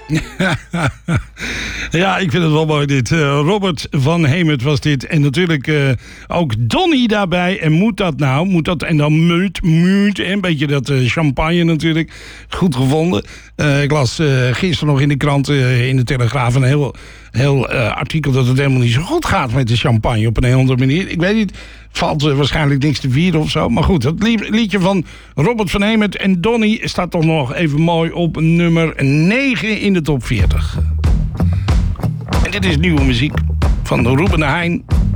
Ja, ik vind het wel mooi dit. Robert van Hemert was dit. En natuurlijk ook Donny daarbij. En moet dat nou? Moet dat? En dan muut. Een beetje dat champagne natuurlijk. Goed gevonden. Ik las gisteren nog in de krant, in de Telegraaf, een heel artikel dat het helemaal niet zo goed gaat met de champagne op een heel andere manier. Ik weet niet, valt waarschijnlijk niks te vieren of zo. Maar goed, dat liedje van Robert van Hemert en Donny staat toch nog even mooi op nummer 9 in de top 40. En dit is nieuwe muziek van Ruben de Heijn.